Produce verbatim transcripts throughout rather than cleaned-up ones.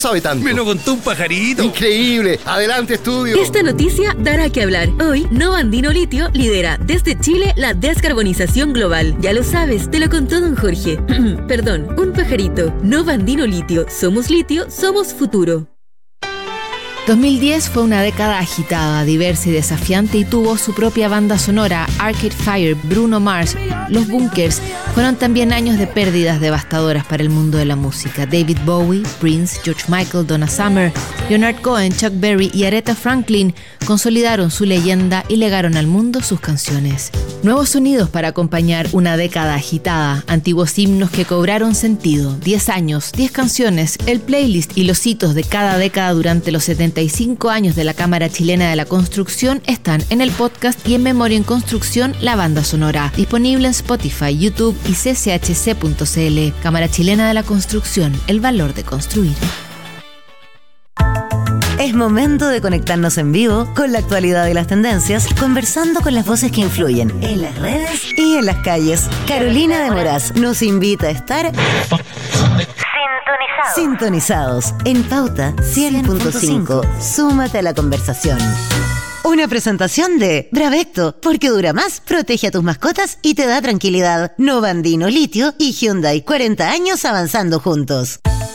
sabe tanto. Me lo contó un pajarito. Increíble. Adelante, estudio. Esta noticia dará que hablar. Hoy, Nova Andino Litio lidera desde Chile la descarbonización global. Ya lo sabes, te lo contó don Jorge. Perdón, un pajarito. Nova Andino Litio. Somos litio, somos futuro. dos mil diez fue una década agitada, diversa y desafiante y tuvo su propia banda sonora. Arcade Fire, Bruno Mars, Los Bunkers fueron también años de pérdidas devastadoras para el mundo de la música. David Bowie, Prince, George Michael, Donna Summer, Leonard Cohen, Chuck Berry y Aretha Franklin consolidaron su leyenda y legaron al mundo sus canciones. Nuevos sonidos para acompañar una década agitada, antiguos himnos que cobraron sentido, diez años, diez canciones, el playlist y los hitos de cada década durante los setenta y cinco años de la Cámara Chilena de la Construcción están en el podcast y en Memoria en Construcción, la banda sonora, disponible en Spotify, YouTube y c c h c punto c l. Cámara Chilena de la Construcción, el valor de construir. Es momento de conectarnos en vivo con la actualidad y las tendencias, conversando con las voces que influyen en las redes y en las calles. Carolina de Moraz nos invita a estar sintonizados, sintonizados en Pauta cien punto cinco. Súmate a la conversación. Una presentación de Bravecto, porque dura más, protege a tus mascotas y te da tranquilidad. Nova Andino Litio y Hyundai, cuarenta años avanzando juntos.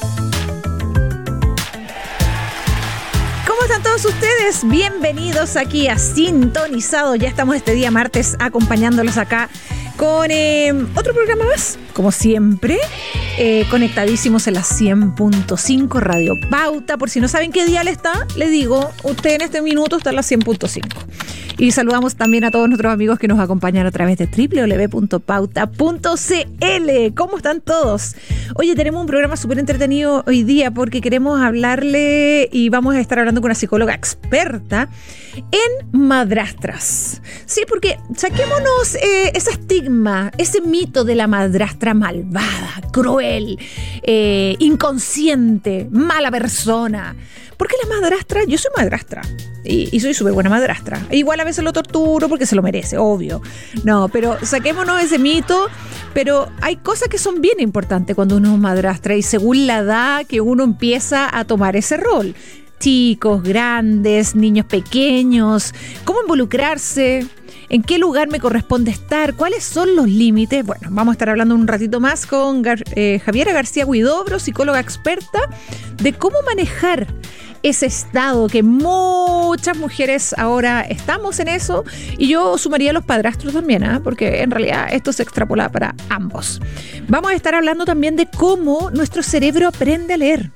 ¿Cómo están todos ustedes? Bienvenidos aquí a Sintonizado. Ya estamos este día martes acompañándolos acá con eh, otro programa más, como siempre, eh, conectadísimos en la cien punto cinco Radio Pauta. Por si no saben qué dial está, le digo, usted en este minuto está en la cien punto cinco. Y saludamos también a todos nuestros amigos que nos acompañan a través de doble u doble u doble u punto pauta punto c l. ¿Cómo están todos? Oye, tenemos un programa súper entretenido hoy día porque queremos hablarle y vamos a estar hablando con una psicóloga experta en madrastras. Sí, porque saquémonos eh, ese estigma, ese mito de la madrastra malvada, cruel, eh, inconsciente, mala persona. Porque la madrastra, yo soy madrastra y, y soy súper buena madrastra. Igual a veces lo torturo porque se lo merece, obvio. No, pero saquémonos ese mito. Pero hay cosas que son bien importantes cuando uno es madrastra y según la edad que uno empieza a tomar ese rol. Chicos, grandes, niños pequeños, cómo involucrarse, en qué lugar me corresponde estar, cuáles son los límites. Bueno, vamos a estar hablando un ratito más con Gar- eh, Javiera García Huidobro, psicóloga experta, de cómo manejar ese estado que muchas mujeres ahora estamos en eso, y yo sumaría a los padrastros también, ¿eh? Porque en realidad esto se extrapola para ambos. Vamos a estar hablando también de cómo nuestro cerebro aprende a leer,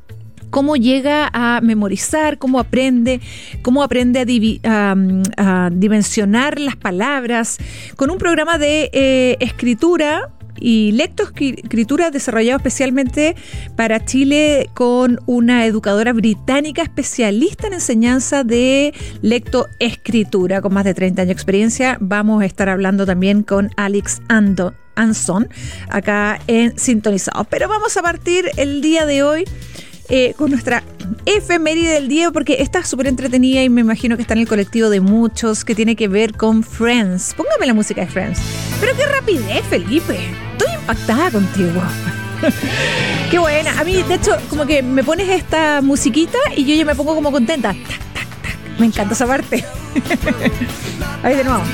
cómo llega a memorizar, cómo aprende, cómo aprende a, divi- a, a dimensionar las palabras, con un programa de eh, escritura y lectoescritura desarrollado especialmente para Chile con una educadora británica especialista en enseñanza de lectoescritura con más de treinta años de experiencia. Vamos a estar hablando también con Alex Ando, Anson acá en Sintonizados. Pero vamos a partir el día de hoy Eh, con nuestra efeméride del día, porque está súper entretenida y me imagino que está en el colectivo de muchos, que tiene que ver con Friends. Póngame la música de Friends. Pero qué rapidez, Felipe. Estoy impactada contigo. Qué buena. A mí, de hecho, como que me pones esta musiquita y yo ya me pongo como contenta. Tac, tac, tac. Me encanta esa parte. Ahí de nuevo.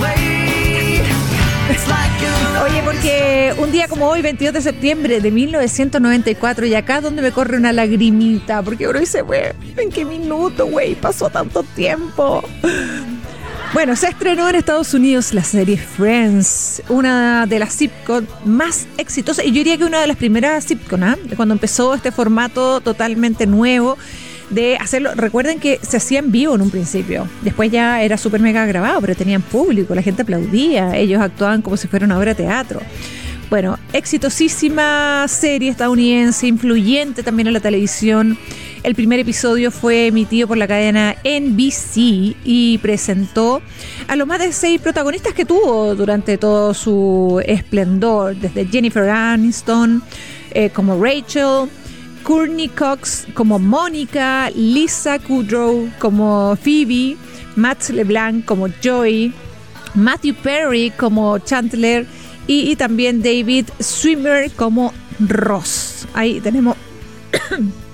Oye, porque un día como hoy, veintidós de septiembre de mil novecientos noventa y cuatro, y acá donde me corre una lagrimita, porque ahora dice, güey, ¿en qué minuto, güey? Pasó tanto tiempo. Bueno, se estrenó en Estados Unidos la serie Friends, una de las sitcom más exitosas, y yo diría que una de las primeras sitcom, ¿eh? Cuando empezó este formato totalmente nuevo de hacerlo. Recuerden que se hacía en vivo en un principio, después ya era súper mega grabado, pero tenían público, la gente aplaudía, ellos actuaban como si fuera una obra de teatro. Bueno, exitosísima serie estadounidense, influyente también en la televisión. El primer episodio fue emitido por la cadena N B C y presentó a los más de seis protagonistas que tuvo durante todo su esplendor, desde Jennifer Aniston eh, como Rachel, Courtney Cox como Mónica, Lisa Kudrow como Phoebe, Matt LeBlanc como Joey, Matthew Perry como Chandler y, y también David Schwimmer como Ross. Ahí tenemos